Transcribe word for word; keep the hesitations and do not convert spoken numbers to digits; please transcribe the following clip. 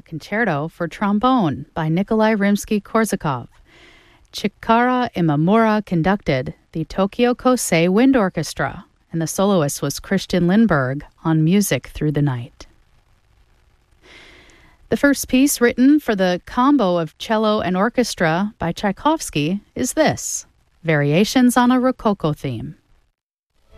Concerto for Trombone by Nikolai Rimsky-Korsakov. Chikara Imamura conducted the Tokyo Kosei Wind Orchestra, and the soloist was Christian Lindberg on Music Through the Night. The first piece written for the combo of cello and orchestra by Tchaikovsky is this, Variations on a Rococo Theme.